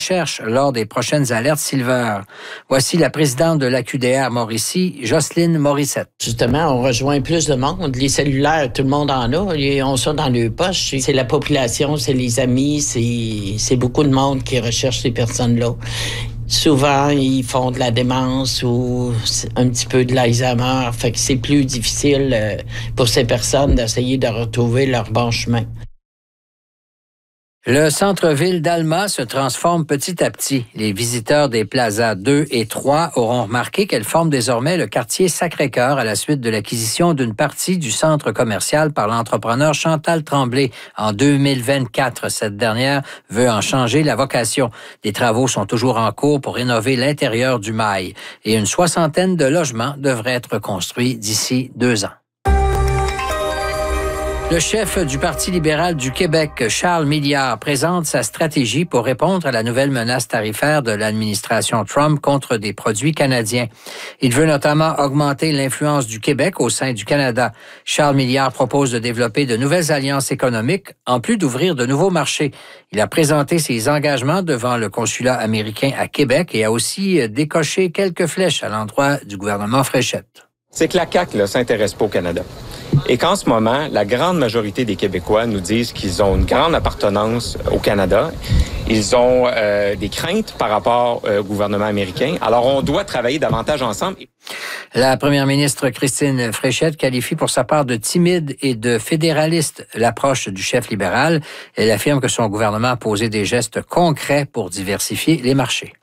recherche lors des prochaines alertes Silver. Voici la présidente de l'AQDR Mauricie, Jocelyne Morissette. Justement, on rejoint plus de monde. Les cellulaires, tout le monde en a. Ils ont ça dans leurs poches. C'est la population, c'est les amis, c'est beaucoup de monde qui recherche ces personnes-là. Souvent, ils font de la démence ou un petit peu de l'Alzheimer. Fait que c'est plus difficile pour ces personnes d'essayer de retrouver leur bon chemin. Le centre-ville d'Alma se transforme petit à petit. Les visiteurs des plazas 2 et 3 auront remarqué qu'elle forme désormais le quartier Sacré-Cœur à la suite de l'acquisition d'une partie du centre commercial par l'entrepreneur Chantal Tremblay en 2024. Cette dernière veut en changer la vocation. Des travaux sont toujours en cours pour rénover l'intérieur du mail et une 60aine de logements devraient être construits d'ici 2 ans. Le chef du Parti libéral du Québec, Charles Milliard, présente sa stratégie pour répondre à la nouvelle menace tarifaire de l'administration Trump contre des produits canadiens. Il veut notamment augmenter l'influence du Québec au sein du Canada. Charles Milliard propose de développer de nouvelles alliances économiques, en plus d'ouvrir de nouveaux marchés. Il a présenté ses engagements devant le consulat américain à Québec et a aussi décoché quelques flèches à l'endroit du gouvernement Fréchette. C'est que la CAQ ne s'intéresse pas au Canada. Et qu'en ce moment, la grande majorité des Québécois nous disent qu'ils ont une grande appartenance au Canada. Ils ont des craintes par rapport au gouvernement américain. Alors, on doit travailler davantage ensemble. La première ministre Christine Fréchette qualifie pour sa part de timide et de fédéraliste l'approche du chef libéral. Elle affirme que son gouvernement a posé des gestes concrets pour diversifier les marchés.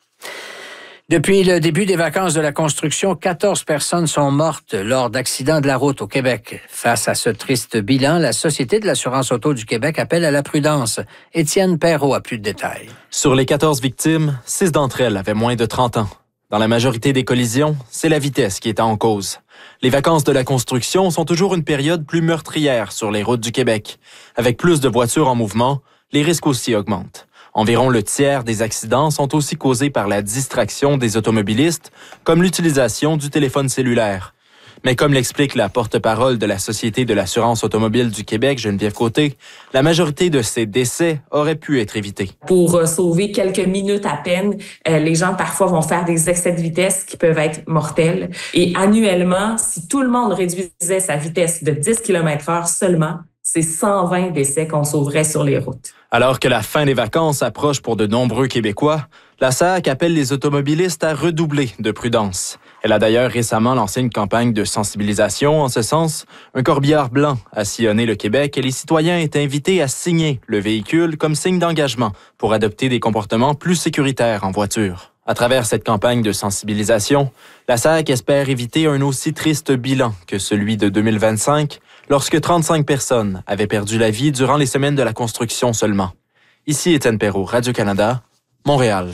Depuis le début des vacances de la construction, 14 personnes sont mortes lors d'accidents de la route au Québec. Face à ce triste bilan, la Société de l'assurance auto du Québec appelle à la prudence. Étienne Perrault a plus de détails. Sur les 14 victimes, 6 d'entre elles avaient moins de 30 ans. Dans la majorité des collisions, c'est la vitesse qui est en cause. Les vacances de la construction sont toujours une période plus meurtrière sur les routes du Québec. Avec plus de voitures en mouvement, les risques aussi augmentent. Environ le tiers des accidents sont aussi causés par la distraction des automobilistes, comme l'utilisation du téléphone cellulaire. Mais comme l'explique la porte-parole de la Société de l'assurance automobile du Québec, Geneviève Côté, la majorité de ces décès auraient pu être évités. Pour sauver quelques minutes à peine, les gens parfois vont faire des excès de vitesse qui peuvent être mortels. Et annuellement, si tout le monde réduisait sa vitesse de 10 km/h seulement, c'est 120 décès qu'on sauverait sur les routes. Alors que la fin des vacances approche pour de nombreux Québécois, la SAAQ appelle les automobilistes à redoubler de prudence. Elle a d'ailleurs récemment lancé une campagne de sensibilisation en ce sens. Un corbillard blanc a sillonné le Québec et les citoyens étaient invités à signer le véhicule comme signe d'engagement pour adopter des comportements plus sécuritaires en voiture. À travers cette campagne de sensibilisation, la SAAQ espère éviter un aussi triste bilan que celui de 2025, lorsque 35 personnes avaient perdu la vie durant les semaines de la construction seulement. Ici Étienne Perrault, Radio-Canada, Montréal.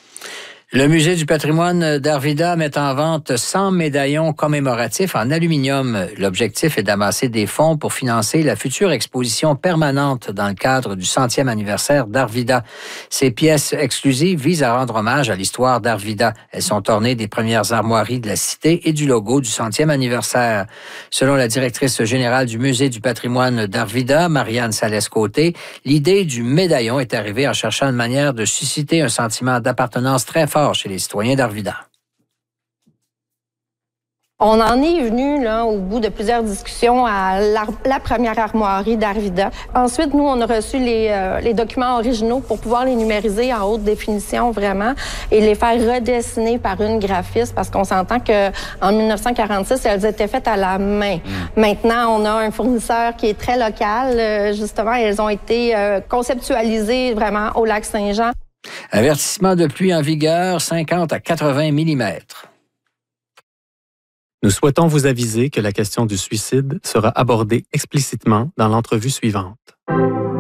Le Musée du patrimoine d'Arvida met en vente 100 médaillons commémoratifs en aluminium. L'objectif est d'amasser des fonds pour financer la future exposition permanente dans le cadre du 100e anniversaire d'Arvida. Ces pièces exclusives visent à rendre hommage à l'histoire d'Arvida. Elles sont ornées des premières armoiries de la cité et du logo du 100e anniversaire. Selon la directrice générale du Musée du patrimoine d'Arvida, Marianne Salès-Côté, l'idée du médaillon est arrivée en cherchant une manière de susciter un sentiment d'appartenance très fort chez les citoyens d'Arvida. On en est venu là, au bout de plusieurs discussions à la première armoirie d'Arvida. Ensuite, nous, on a reçu les documents originaux pour pouvoir les numériser en haute définition vraiment et les faire redessiner par une graphiste parce qu'on s'entend qu'en 1946, elles étaient faites à la main. Maintenant, on a un fournisseur qui est très local. Justement, elles ont été conceptualisées vraiment au lac Saint-Jean. Avertissement de pluie en vigueur, 50 à 80 mm. Nous souhaitons vous aviser que la question du suicide sera abordée explicitement dans l'entrevue suivante.